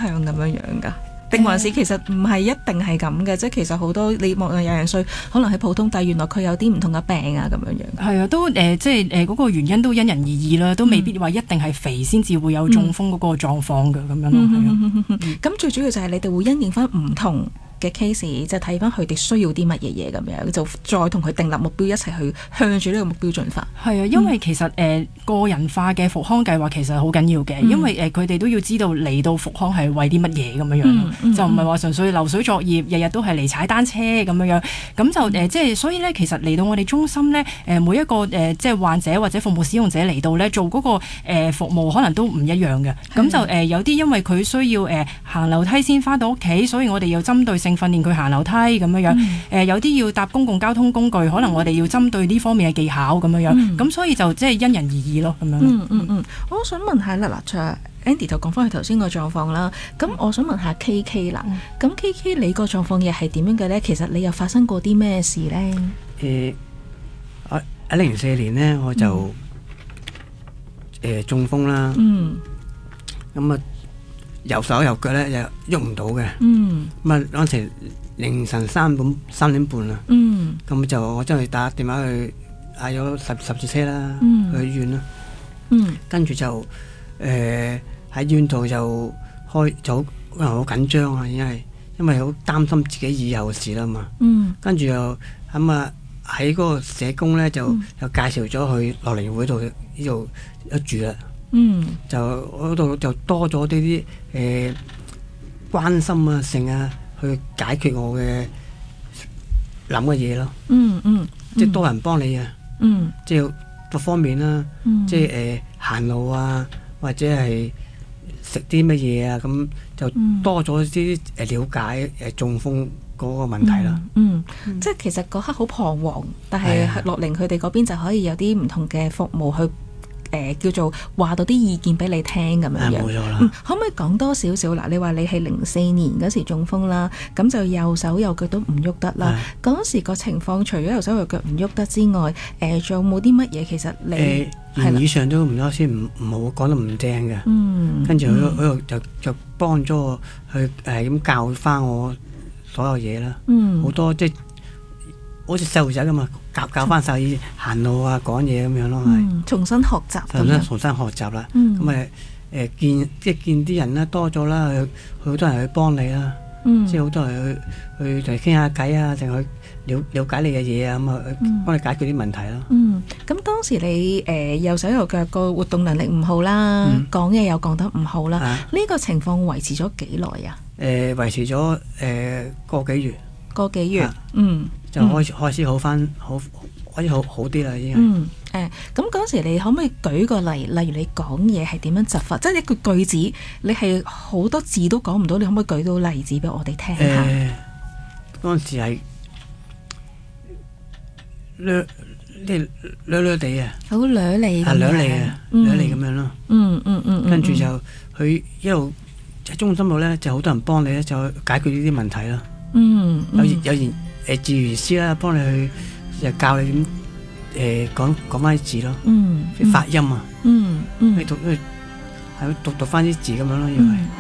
向咁樣㗎？定還是其實唔係一定係咁嘅，即係其實好多你望有人衰，可能係普通，但係原來佢有啲唔同嘅病啊咁樣樣。 係啊，都即係嗰個原因都因人而異啦，都未必話一定係肥先至會有中風嗰個狀況嘅咁樣咯。係啊， 咁最主要就係你哋會因應翻唔同嘅 case，就睇翻佢哋需要啲乜嘢嘢咁樣，就再同佢訂立目標，一齊去向住呢個目標進發。 係啊，因為其實個人化嘅復康計劃其實好緊要嘅，因為佢哋都要知道嚟到復康係為啲乜嘢咁樣樣，就唔係話純粹流水作業，日日都係嚟踩單車咁樣樣。咁就即係所以咧，其實嚟到我哋中心咧，每一個即係患者或者服務使用者嚟到咧做嗰個服務可能都唔一樣嘅。咁就有啲因為佢需要行樓梯先翻到屋企，所以我哋要針對性訓練佢行樓梯咁樣樣。有啲要搭公共交通工具，可能我哋要針對呢方面嘅技巧咁樣樣。咁所以就即係因人而異咯，咁樣。 我想問下啦，嗱，Andy 就講翻佢頭先個狀況啦。咁我想問下 KK 啦，咁 KK 你個狀況又係點樣嘅咧？其實你又發生過啲咩事咧 ？2004年咧，我就中風啦。咁啊，右手右腳咧又喐唔到嘅。咁啊，嗰時凌晨3點半啦。咁就我真係打電話去嗌咗十字車啦，去醫院啦。跟住就喺醫院度就可能好緊張啊，因為好擔心自己以後嘅事啦嘛。跟住又咁啊喺嗰個社工咧就介紹咗去樂齡會度呢度一住啦。就嗰度就多咗啲關心啊性啊，去解決我嘅諗嘅嘢咯。即係多人幫你啊。即係各方面啦。即係行路啊，或者係食啲乜嘢啊，咁就多咗啲了解中風嗰個問題啦。 即係其實嗰刻好彷徨，但係樂齡佢哋嗰邊就可以有啲唔同嘅服務去叫做話到啲意見俾你聽咁樣樣。 冇錯啦。 可唔可以講多少少嗱？你話你係04年嗰時中風啦，咁就右手右腳都唔喐得啦。嗰時個情況除咗右手右腳唔喐得之外，仲有冇啲乜嘢？其實你言語上都唔多先唔好講得唔正嘅。跟住佢度就幫咗我去咁教翻我所有嘢啦。好多即係好似細路仔咁嘛，教翻晒行路啊、講嘢咁樣咯，係重新學習。 重新學習啦。咁見啲人咧多咗啦，好多人去幫你啦。即係好多人去同你傾下偈啊，定去了解你嘅嘢啊，咁啊幫你解決啲問題咯。 咁當時你右手右腳個活動能力唔好啦，講嘢又講得唔好啦，呢個情況維持咗幾耐啊？ 維持咗個幾月。 個幾月。 就開始好翻，開始好啲啦，已經係。 咁嗰時你可唔可以舉個例，例如你講嘢係點樣疾法，即係一個句子，你係好多字都講唔到，你可唔可以舉到例子俾我哋聽下？ 嗰陣時係掠地啊， 好掠地咁樣， 掠地咁樣咯。跟住就佢一路喺中心度咧，就好多人幫你咧，就解決呢啲問題啦。有治療師啦，幫你去就教你點講翻啲字咯。發音啊。你讀翻啲字咁樣咯，要係。